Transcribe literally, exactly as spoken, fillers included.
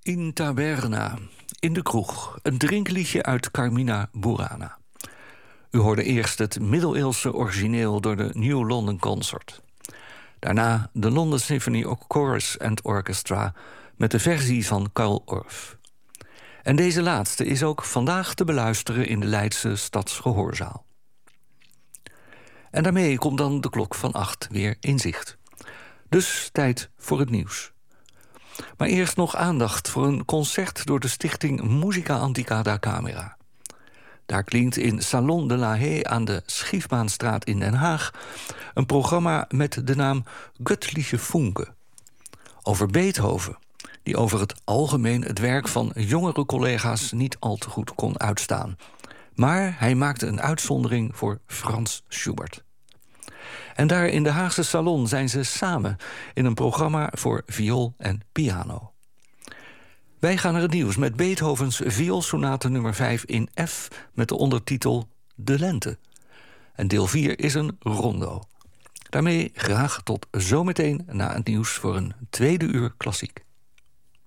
In Taberna, in de kroeg, een drinkliedje uit Carmina Burana. U hoorde eerst het middeleeuwse origineel door de New London Consort. Daarna de London Symphony Chorus and Orchestra met de versie van Carl Orff. En deze laatste is ook vandaag te beluisteren in de Leidse Stadsgehoorzaal. En daarmee komt dan de klok van acht weer in zicht. Dus tijd voor het nieuws. Maar eerst nog aandacht voor een concert door de stichting Musica Antica da Camera. Daar klinkt in Salon de la Haye aan de Schiefbaanstraat in Den Haag een programma met de naam Göttliche Funke. Over Beethoven, die over het algemeen het werk van jongere collega's niet al te goed kon uitstaan. Maar hij maakte een uitzondering voor Frans Schubert. En daar in de Haagse Salon zijn ze samen in een programma voor viool en piano. Wij gaan naar het nieuws met Beethovens vioolsonate nummer vijf in F met de ondertitel De Lente. En deel vier is een rondo. Daarmee graag tot zometeen na het nieuws voor een tweede uur klassiek.